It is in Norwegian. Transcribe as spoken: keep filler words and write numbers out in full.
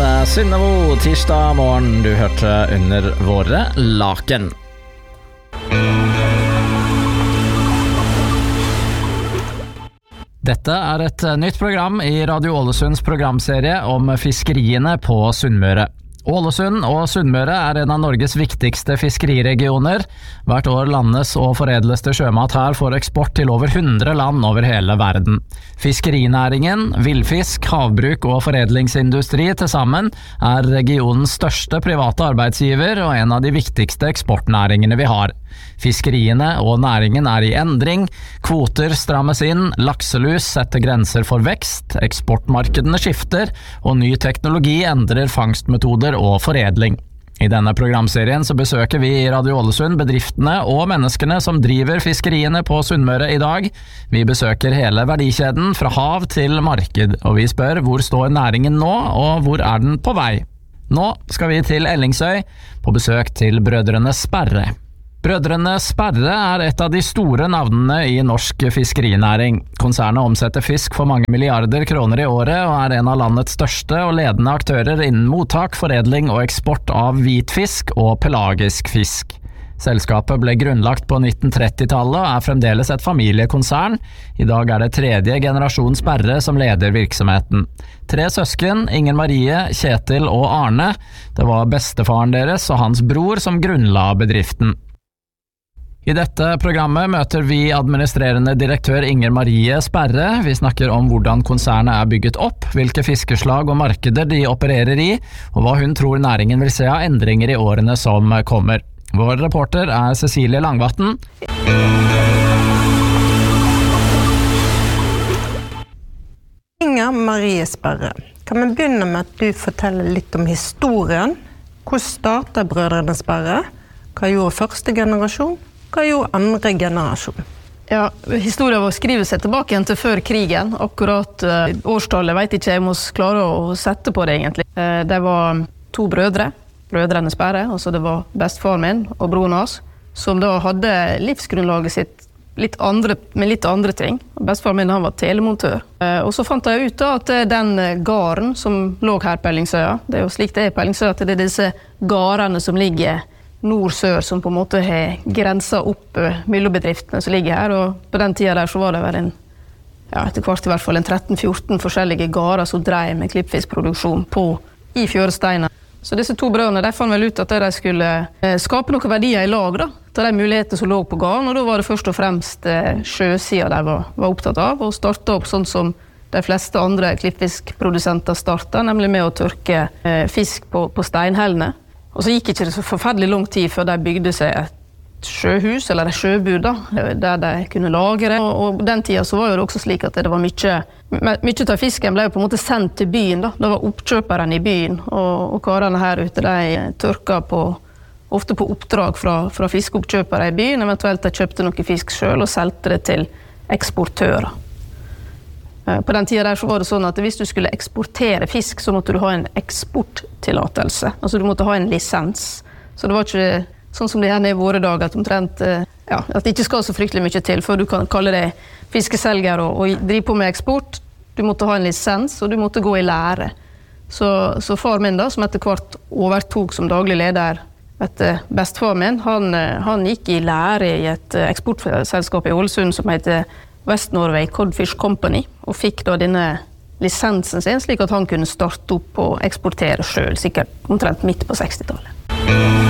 Synnevo, tirsdag morgen. Du hørte Under våre laken. Dette er et nytt program i Radio Ålesunds programserie om fiskeriene på Sunnmøre. Ålesund og Sunnmøre er en av Norges viktigste fiskeriregioner. Hvert år landes og foredles det sjømat her for eksport til over hundre land over hele verden. Fiskerinæringen, villfisk, havbruk og foredlingsindustri til sammen er regionens største private arbeidsgiver og en av de viktigste eksportnæringene vi har. Fiskeriene og næringen er i endring, kvoter strammes inn, lakselus setter grenser for vekst, eksportmarkedene skifter, og ny teknologi endrer fangstmetoder og foredling. I denne programserien så besøker vi i Radio Ålesund bedriftene og menneskene som driver fiskeriene på Sunnmøre i dag. Vi besøker hele verdikjeden fra hav til marked, og vi spør hvor står næringen nå, og hvor er den på vei? Nå skal vi til Ellingsøy, på besøk til brødrene Sperre. Brødrene Sperre er et av de store navnene i norsk fiskerinæring. Konsernet omsetter fisk for mange milliarder kroner i året, og er en av landets største og ledende aktører innen mottak, foredling og eksport av hvitfisk og pelagisk fisk. Selskapet ble grunnlagt på nitten trettitallet og er fremdeles et familiekonsern. I dag er det tredje generasjon Sperre som leder virksomheten. Tre søsken, Inger Marie, Kjetil og Arne. Det var bestefaren deres og hans bror som grunnla bedriften. I dette programmet møter vi administrerende direktør Inger Marie Sperre. Vi snakker om hvordan konsernet er bygget opp, hvilke fiskeslag og markeder de opererer i, og hva hun tror næringen vil se av endringer i årene som kommer. Vår reporter er Cecilie Langvatn. Inger Marie Sperre, kan vi begynne med at du forteller litt om historien? Hvordan startet brødrene Sperre? Hva gjorde første generasjon? Hva gjorde andre generasjon? Ja, historien vår skriver seg tilbake igjen til før krigen. Akkurat uh, årstallet vet ikke jeg må klare å sette på det egentlig. Uh, det var to brødre, brødrene Sperre, altså det var bestefaren min og broren hans, som da hadde livsgrunnlaget sitt litt andre, med litt andre ting. Bestefaren min han var telemontør. Uh, og så fant jeg ut da at den garen som lå her på Ellingsøya, det er jo slik det er på Ellingsøya, at det er disse garene som ligger nord-sør som på en måte har grenset opp uh, millebedriftene som ligger her, og på den tiden der så var det vel en, ja, etter hvert i hvert fall en tretten fjorten forskjellige garer som drev med klippfiskproduksjon på i Fjøresteina. Så disse to brødrene, de fant vel ut at de skulle uh, skape noen verdier i lag da, til de mulighetene som lå på garen, og da var det først og fremst uh, sjøsida de var, var opptatt av, og startet opp sånn som de fleste andre klippfiskprodusenter startet, nemlig med å tørke uh, fisk på, på steinhellene. Og så gikk ikke det så forferdelig lang tid før de bygde seg et sjøhus, eller et sjøbud da, der de kunne lagre. Og, og den tiden så var det også slik at det var mye, mye av fisken ble jo på en måte sendt til byen da. Det var oppkjøperen i byen, og, og karene her ute, de tørket på, ofte på oppdrag fra, fra fiskeoppkjøpere i byen, eventuelt de kjøpte noe fisk selv og selte det til eksportører. På den tiden der så var det sånn at hvis du skulle eksportere fisk, så måtte du ha en eksporttillatelse. Altså du måtte ha en lisens. Så det var ikke sånn som det er i våre dager, at, omtrent, ja, at det ikke skal så fryktelig mye til før du kan kalle det fiskeselger og, og drive på med eksport. Du måtte ha en lisens, og du måtte gå i lære. Så, så far min da, som etter hvert overtok som daglig leder etter bestefar min, han, han gikk i lære i et eksportselskap i Ålesund som heter West Norway Codfish Company, og fikk da denne lisensen sin, slik at han kunne starte opp og eksportere selv, sikkert omtrent midt på sekstitallet.